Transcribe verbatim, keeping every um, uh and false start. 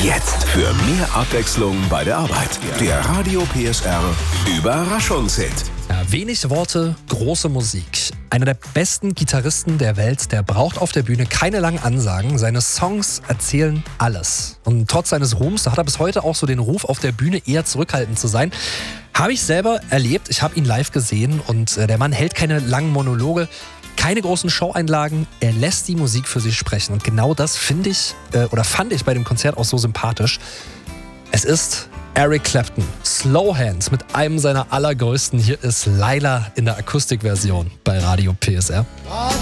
Jetzt für mehr Abwechslung bei der Arbeit. Der Radio P S R Überraschungshit. Ja, wenig Worte, große Musik. Einer der besten Gitarristen der Welt, der braucht auf der Bühne keine langen Ansagen. Seine Songs erzählen alles. Und trotz seines Ruhms, da hat er bis heute auch so den Ruf, auf der Bühne eher zurückhaltend zu sein. Habe ich selber erlebt, ich habe ihn live gesehen und äh, der Mann hält keine langen Monologe, keine großen Showeinlagen, er lässt die Musik für sich sprechen. Und genau das finde ich, äh, oder fand ich bei dem Konzert auch so sympathisch. Es ist Eric Clapton, Slow Hands mit einem seiner allergrößten. Hier ist Laila in der Akustikversion bei Radio P S R.